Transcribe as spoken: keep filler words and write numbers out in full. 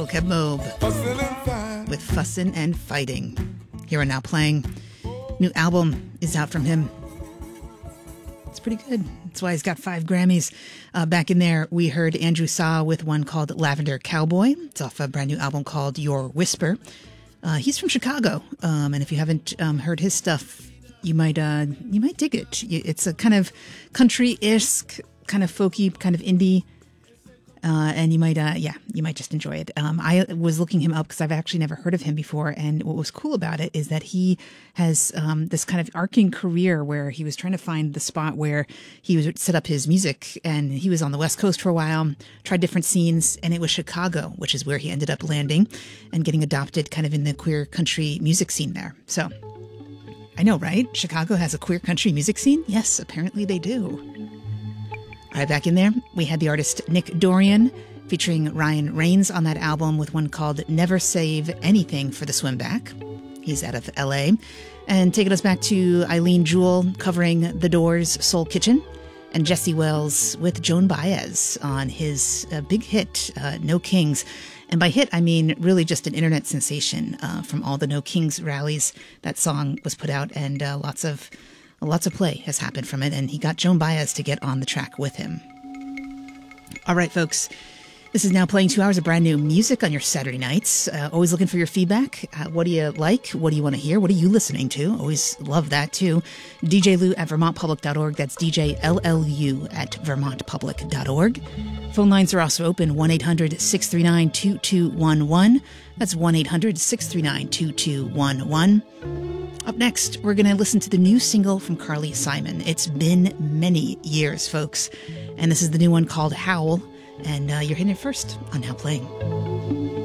Depeche Mode with Fussin' and Fighting. Here and Now Playing. New album is out from him. It's pretty good. That's why he's got five Grammys. Uh, back in there, we heard Andrew Saw with one called Lavender Cowboy. It's off a brand new album called Your Whisper. Uh, he's from Chicago, um, and if you haven't um, heard his stuff, you might uh, you might dig it. It's a kind of country-esque, kind of folky, kind of indie. Uh, and you might, uh, yeah, you might just enjoy it. Um, I was looking him up because I've actually never heard of him before. And what was cool about it is that he has um, this kind of arcing career where he was trying to find the spot where he would set up his music. And he was on the West Coast for a while, tried different scenes, and it was Chicago, which is where he ended up landing and getting adopted kind of in the queer country music scene there. So I know, right? Chicago has a queer country music scene? Yes, apparently they do. All right, back in there, we had the artist Nick Dorian featuring Ryan Rains on that album with one called Never Save Anything for the Swimback. He's out of L A. And taking us back to Eileen Jewell covering The Doors' Soul Kitchen, and Jesse Wells with Joan Baez on his uh, big hit, uh, No Kings. And by hit, I mean really just an internet sensation uh, from all the No Kings rallies. That song was put out, and uh, lots of Lots of play has happened from it, and he got Joan Baez to get on the track with him. All right, folks. This is Now Playing two hours of brand new music on your Saturday nights. Uh, always looking for your feedback. Uh, what do you like? What do you want to hear? What are you listening to? Always love that, too. D J Lou at vermont public dot org. That's D J L L U at vermont public dot org. Phone lines are also open, one eight hundred six three nine two two one one. That's one eight hundred six three nine two two one one. Up next, we're going to listen to the new single from Carly Simon. It's been many years, folks. And this is the new one called Howl. And uh, you're hitting it first on Now Playing.